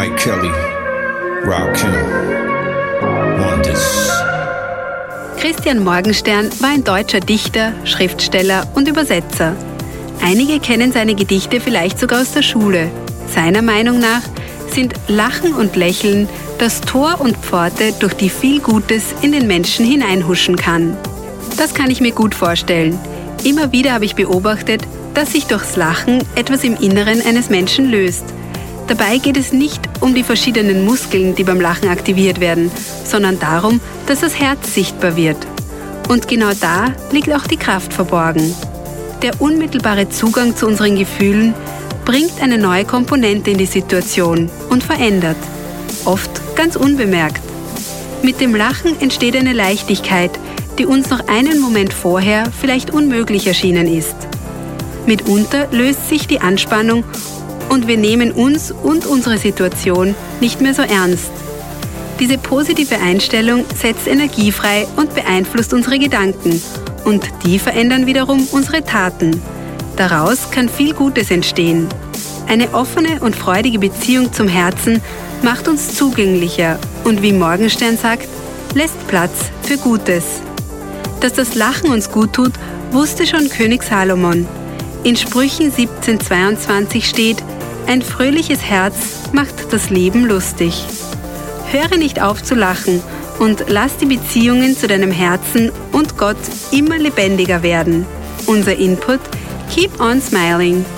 Mike Kelly, Rakim, Wonders. Christian Morgenstern war ein deutscher Dichter, Schriftsteller und Übersetzer. Einige kennen seine Gedichte vielleicht sogar aus der Schule. Seiner Meinung nach sind Lachen und Lächeln das Tor und Pforte, durch die viel Gutes in den Menschen hineinhuschen kann. Das kann ich mir gut vorstellen. Immer wieder habe ich beobachtet, dass sich durchs Lachen etwas im Inneren eines Menschen löst. Dabei geht es nicht um die verschiedenen Muskeln, die beim Lachen aktiviert werden, sondern darum, dass das Herz sichtbar wird. Und genau da liegt auch die Kraft verborgen. Der unmittelbare Zugang zu unseren Gefühlen bringt eine neue Komponente in die Situation und verändert, oft ganz unbemerkt. Mit dem Lachen entsteht eine Leichtigkeit, die uns noch einen Moment vorher vielleicht unmöglich erschienen ist. Mitunter löst sich die Anspannung und wir nehmen uns und unsere Situation nicht mehr so ernst. Diese positive Einstellung setzt Energie frei und beeinflusst unsere Gedanken und die verändern wiederum unsere Taten. Daraus kann viel Gutes entstehen. Eine offene und freudige Beziehung zum Herzen macht uns zugänglicher und wie Morgenstern sagt, lässt Platz für Gutes. Dass das Lachen uns gut tut, wusste schon König Salomon. In Sprüchen 17,22 steht: Ein fröhliches Herz macht das Leben lustig. Höre nicht auf zu lachen und lass die Beziehungen zu deinem Herzen und Gott immer lebendiger werden. Unser Input: Keep on smiling.